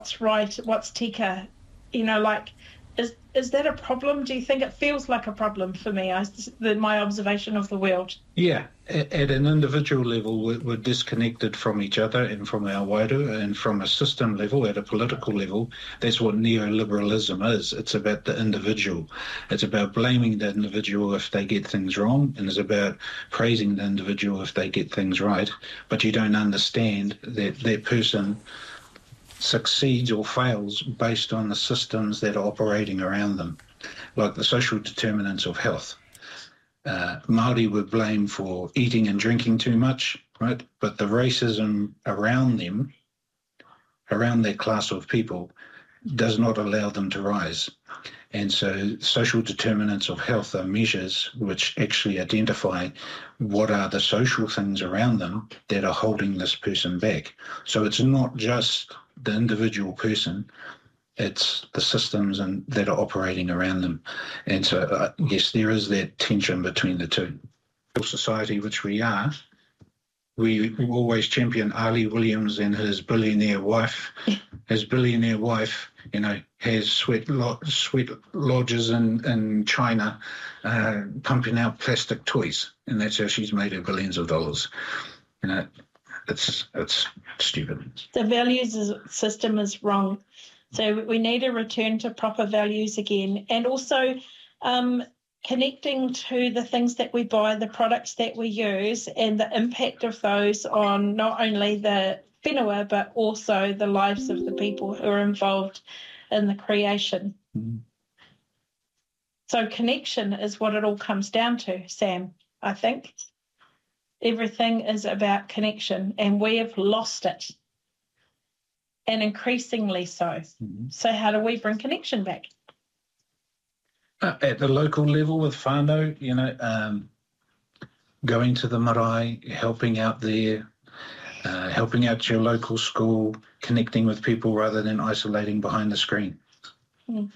right, what's tika, like, is that a problem? Do you think? It feels like a problem for me, my observation of the world. Yeah, at an individual level, we're disconnected from each other and from our wairu, and from a system level, at a political level, that's what neoliberalism is. It's about the individual. It's about blaming the individual if they get things wrong, and it's about praising the individual if they get things right. But you don't understand that that person succeeds or fails based on the systems that are operating around them, like the social determinants of health. Māori were blamed for eating and drinking too much, right? But the racism around them, around that class of people, does not allow them to rise. And so social determinants of health are measures which actually identify what are the social things around them that are holding this person back. So it's not just the individual person, it's the systems that are operating around them. And so, yes, there is that tension between the two. Society which we are, we always champion Ali Williams and his billionaire wife. His billionaire wife, has sweat lodges in China, pumping out plastic toys, and that's how she's made her billions of dollars. It's stupid. The values system is wrong. So we need to return to proper values again, and also connecting to the things that we buy, the products that we use, and the impact of those on not only the whenua, but also the lives of the people who are involved in the creation. Mm-hmm. So connection is what it all comes down to, Sam, I think. Everything is about connection, and we have lost it, and increasingly so. Mm-hmm. So how do we bring connection back? At the local level with whānau, going to the marae, helping out there, helping out your local school, connecting with people rather than isolating behind the screen. Mm.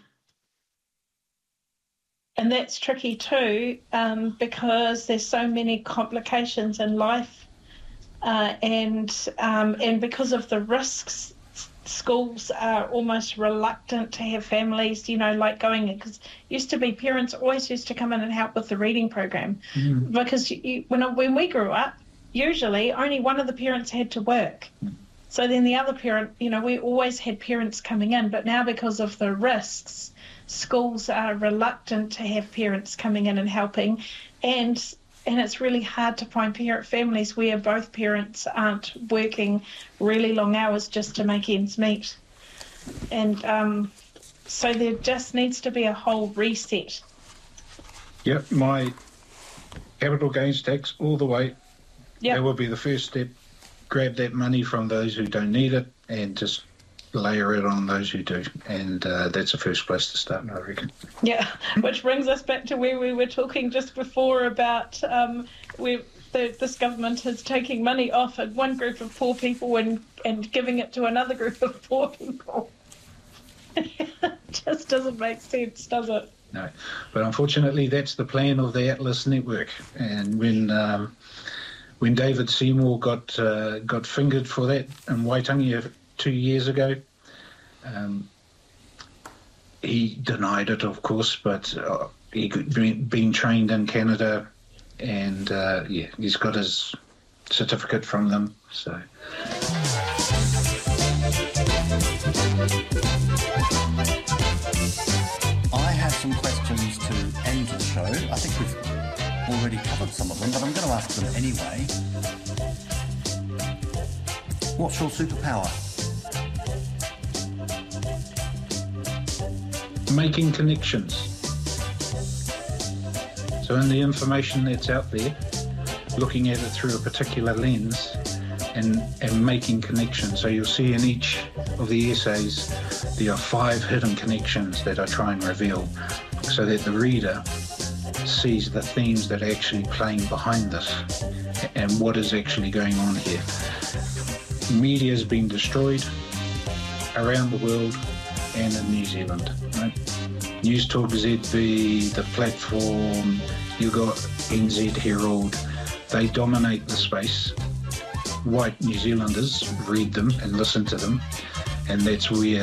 And that's tricky too, because there's so many complications in life, and because of the risks, schools are almost reluctant to have families, like going in, because used to be parents always used to come in and help with the reading program, because when we grew up, usually only one of the parents had to work. So then the other parent, we always had parents coming in, but now because of the risks, schools are reluctant to have parents coming in and helping, and it's really hard to find parent families where both parents aren't working really long hours just to make ends meet. And so there just needs to be a whole reset. Yep, my capital gains tax all the way. Yep. That will be the first step. Grab that money from those who don't need it and just layer it on those who do, and that's the first place to start, I reckon. Yeah, which brings us back to where we were talking just before about this government is taking money off one group of poor people and giving it to another group of poor people. It just doesn't make sense, does it? No, but unfortunately that's the plan of the Atlas Network, and when David Seymour got fingered for that in Waitangi 2 years ago. He denied it, of course, but he'd been trained in Canada, and he's got his certificate from them. So. I have some questions to end the show. I think we've already covered some of them, but I'm going to ask them anyway. What's your superpower? Making connections. So in the information that's out there, looking at it through a particular lens and making connections. So you'll see in each of the essays there are 5 hidden connections that I try and reveal so that the reader sees the themes that are actually playing behind this and what is actually going on here. Media has been destroyed around the world and in New Zealand, right? News Talk ZB, the platform, you got NZ Herald, they dominate the space. White New Zealanders read them and listen to them, and that's where